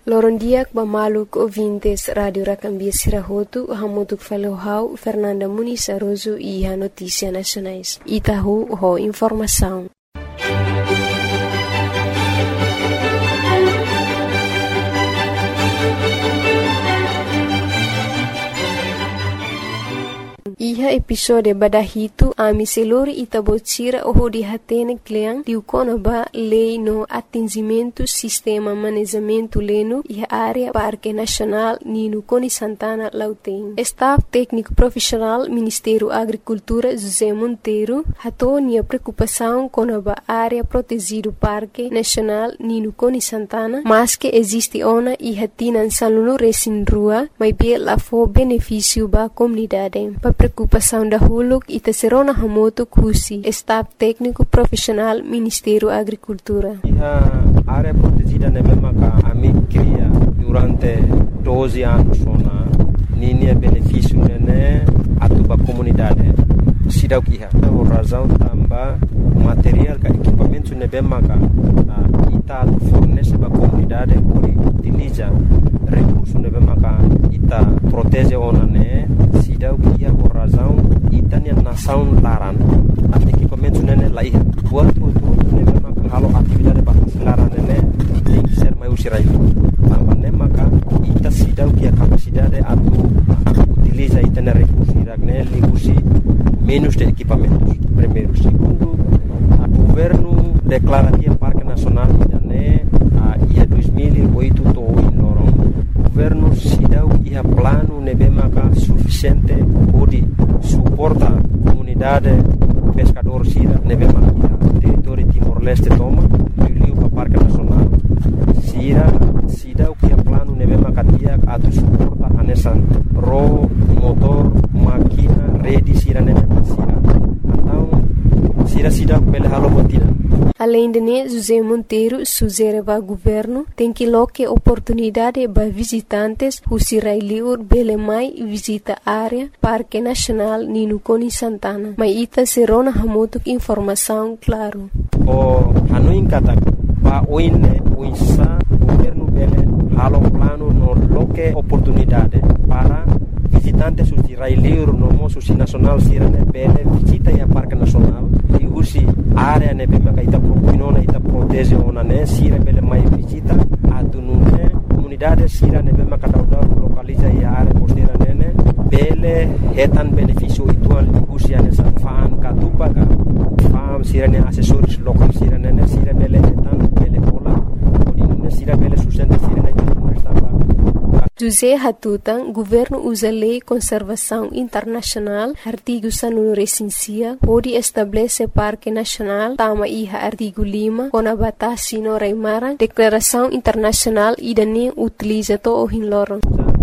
Lorondiak Bamaluk ouvintes Rádio Racambia Sirahotu, Hamutuk Falohau, Fernanda Muniz Aroso e a Notícia Nacionais. Itahu, ho informação. Iha episode badahito ami selori itabotira oho di hatene kleang liukona ba lei no atingimento sistema manejamento leno iha área Parque Nacional Nino Coni Santana Lauteng. Staff técnico profissional Ministério Agricultura José Monteiro hatonia preocupação com a área protegido Parque Nacional Nino Coni Santana, mas que existe ona iha tinan salunu resin rua, mas bem lá for benefício ba comunidade. Preocupação da Huluk e Tesserona Hamoto Kusi, Staff Técnico Profissional Ministério Agricultura. A área protegida na mesma que a mim cria durante 12 anos na linha benefício né a tua comunidade. Sidau kia, por razão também material que equipamento na mesma que ita fornece para a comunidade por utiliza recursos na mesma que ita protege ona né. Sidau kia por razão itania nação laran equipamento nene lá ia buat tudo nene maka halo atividade para laran nene tem que ser mais usirai também nene maka ita sidau kia capacidade atu utiliza itana recursos iragne ligusi menos de equipamentos primeiro segundo a governo declara que Parque Nacional né ia 2008 to in loron governo sidau ia plano nebe maka suficiente pode suporta comunidade pescador sira nebe maka território Timor-Leste toma liu para Parque Nacional sira sidau ia plano nebe maka dia atu suporta anesan ro motor máquina rede sira nebe sira então sira sidau pele halo botina. Além de José Monteiro sugere para o governo tem que loque oportunidade para visitantes who sirai liur bele mai visita área Parque Nacional Nino Coni Santana. Mas ita serona hamotuk informação claro. O anu kata pa oine uinsa governo bele halo plano no loque oportunidade para visitantes who sirai liur no mo susi nacional sirane bele visita ya Parque Nacional e usi área ne bema ita propinona ita protege ona ne sira bele mai visita atunune comunidade sira ne bema kadauda localiza ya área costeira nene bele hetan benefício itual usi ane sa fan katupaga fam sira ne assessores local sira nene sira bele hetan bele pola odine sira bele sustenta sira ne José Hatutan, governo usa lei conservação internacional, artigo sanunu recensia, pode estabelecer Parque Nacional, tama iha artigo 5, com a batasi no Reimaran, declaração internacional e dani utiliza to o hinloron.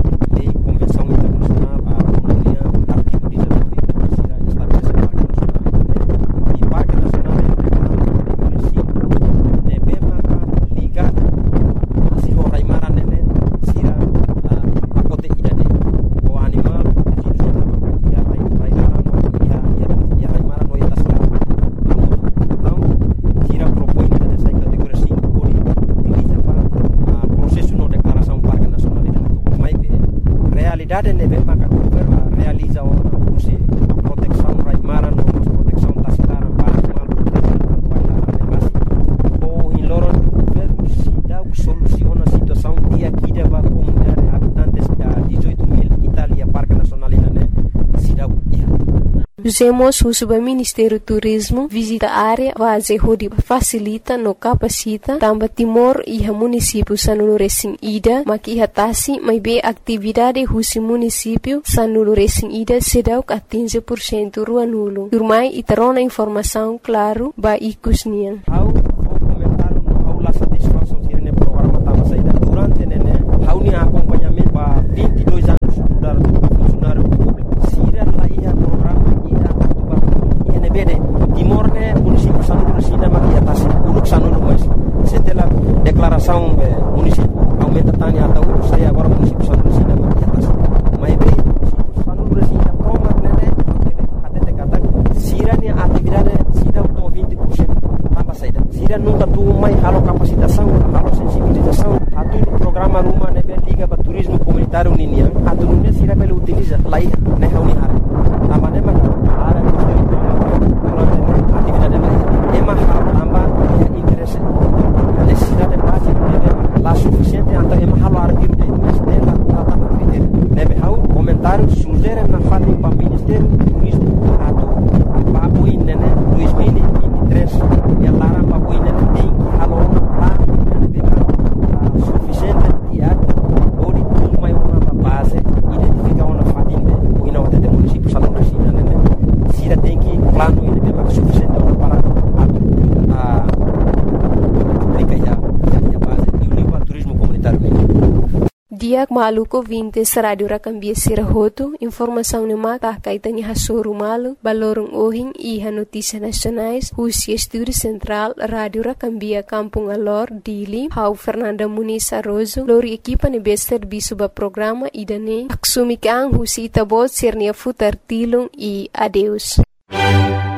Usemos o Ministério do Turismo visita a área vaze hodi facilita no capacita tamba Timor e município sanulu resin ida maki hatasi mai be atividade husi município sanulu resin ida sedau 15% rua nulo. Turmai itarona informação claro ba ikusnian. Durante nene haunia acompanhamento ba 22 anos mudar funcionário público. Sira lá ia programa bede Timor-ne município sanulu sida makia tasi uruk sanulu mas setelah declaração município aumenta tani atau saya agora município sanulu sida makia tasi mai be sanulu sida proma nene até kata sira ni atividade sida to 20% tambah saida sira nunca tu mai halo capacitação halo sensibilização atu programa rumah comunitário Ninian, a tununia sira pele utiliza lá ia, né, reunir. Também mas a área posterior durante a atividade lá ia. É mais também é interesse. Necessidade de base de lá suficiente, então é mais halo arquivo de ministério, lá também critério. Nebe hau comentário sugere na fala para o Ministério do Turismo a papo inene 2023 e a lara papo inene tem que halo lá suficiente diário ou de tudo mais uma base identificar uma fadinha ou não até município salão da China né se tem que plano ele mais suficiente para aplicar a base e o nível turismo comunitário Diak maluko vintes radio rakambia sirahoto informação ni mata kaitan ha soru malu balorong ohing iha notícias nacionais Rusia Estúdio Central Radio Rakambia Kampung Alor Dili Hau Fernanda Muniz Arrozo lori equipa ni bester bisuba programa idane aksumi kang husita bot sirnia futar tilung e adeus